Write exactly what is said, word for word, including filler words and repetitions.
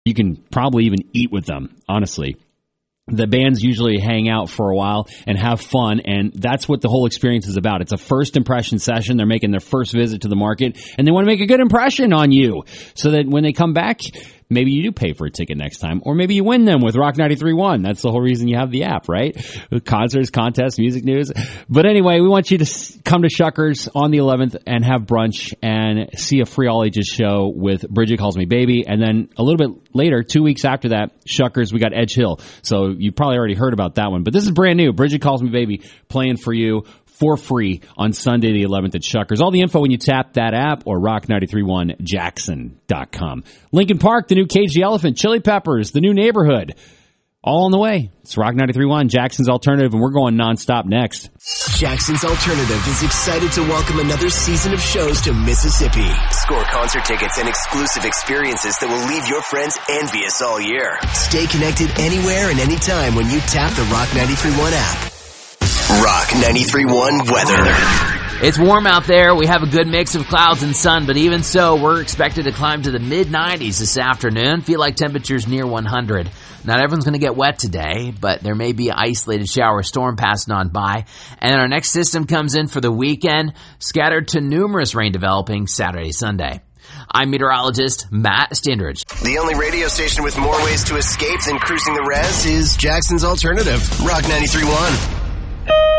You can probably even eat with them, honestly. The bands usually hang out for a while and have fun, and that's what the whole experience is about. It's a first impression session. They're making their first visit to the market, and they want to make a good impression on you so that when they come back, maybe you do pay for a ticket next time, or maybe you win them with Rock ninety-three point one. That's the whole reason you have the app, right? Concerts, contests, music news. But anyway, we want you to come to Shuckers on the eleventh and have brunch and see a free all ages show with Bridget Calls Me Baby. And then a little bit later, two weeks after that, Shuckers, we got Edge Hill. So you probably already heard about that one. But this is brand new. Bridget Calls Me Baby playing for you for free on Sunday the eleventh at Shuckers. All the info when you tap that app or rock nine three one jackson dot com. Lincoln Park, the new Cage the Elephant, Chili Peppers, the new Neighborhood. All on the way. It's Rock ninety-three point one, Jackson's Alternative, and we're going nonstop next. Jackson's Alternative is excited to welcome another season of shows to Mississippi. Score concert tickets and exclusive experiences that will leave your friends envious all year. Stay connected anywhere and anytime when you tap the Rock ninety-three point one app. Rock ninety-three point one weather. It's warm out there. We have a good mix of clouds and sun, but even so, we're expected to climb to the mid nineties this afternoon. Feel like temperatures near one hundred. Not everyone's going to get wet today, but there may be an isolated shower storm passing on by. And our next system comes in for the weekend, scattered to numerous rain developing Saturday, Sunday. I'm meteorologist Matt Standridge. The only radio station with more ways to escape than cruising the res is Jackson's Alternative, Rock ninety-three point one.